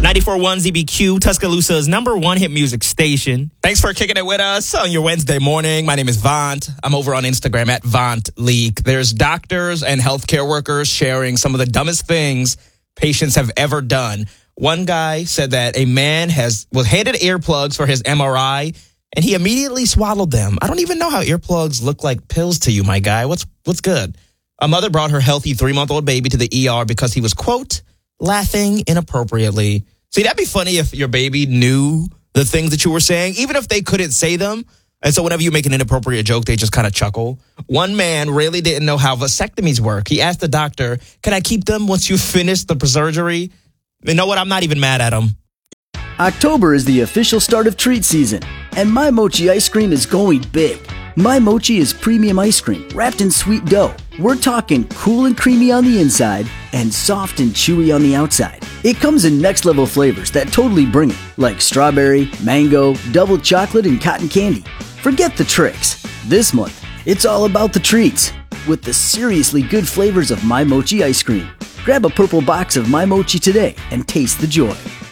94.1 ZBQ, Tuscaloosa's #1 hit music station. Thanks for kicking it with us on your Wednesday morning. My name is Vaunt. I'm over on Instagram at VauntLeak. There's doctors and healthcare workers sharing some of the dumbest things patients have ever done. One guy said that a man was handed earplugs for his MRI, and he immediately swallowed them. I don't even know how earplugs look like pills to you, my guy. What's good? A mother brought her healthy 3-month-old baby to the ER because he was, quote, laughing inappropriately. See, that'd be funny if your baby knew the things that you were saying, even if they couldn't say them. And so whenever you make an inappropriate joke, they just kind of chuckle. One man really didn't know how vasectomies work. He asked the doctor, can I keep them once you finish the surgery? You know what? I'm not even mad at him. October is the official start of treat season, and My Mochi ice cream is going big. My Mochi is premium ice cream wrapped in sweet dough. We're talking cool and creamy on the inside and soft and chewy on the outside. It comes in next level flavors that totally bring it, like strawberry, mango, double chocolate, and cotton candy. Forget the tricks. This month, it's all about the treats with the seriously good flavors of My Mochi ice cream. Grab a purple box of My Mochi today and taste the joy.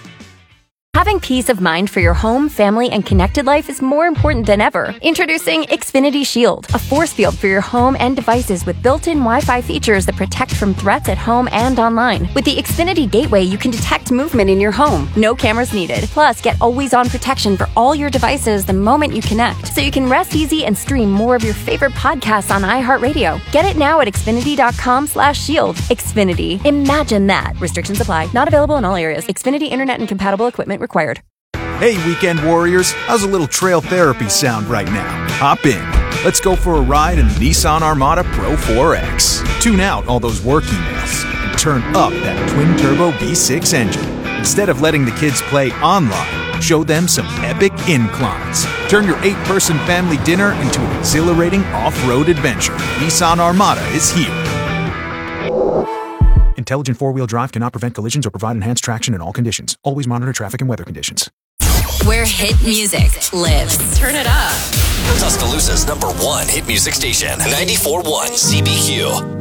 Having peace of mind for your home, family, and connected life is more important than ever. Introducing Xfinity Shield, a force field for your home and devices with built-in Wi-Fi features that protect from threats at home and online. With the Xfinity Gateway, you can detect movement in your home. No cameras needed. Plus, get always-on protection for all your devices the moment you connect, so you can rest easy and stream more of your favorite podcasts on iHeartRadio. Get it now at Xfinity.com/shield. Xfinity. Imagine that. Restrictions apply. Not available in all areas. Xfinity Internet and compatible equipment required. Hey, weekend warriors, how's a little trail therapy sound right now? Hop in. Let's go for a ride in the Nissan Armada Pro 4X. Tune out all those work emails and turn up that twin-turbo V6 engine. Instead of letting the kids play online, show them some epic inclines. Turn your 8-person family dinner into an exhilarating off-road adventure. Nissan Armada is here. Intelligent four-wheel drive cannot prevent collisions or provide enhanced traction in all conditions. Always monitor traffic and weather conditions. Where hit music lives. Turn it up. Tuscaloosa's #1 hit music station, 94.1 ZBQ.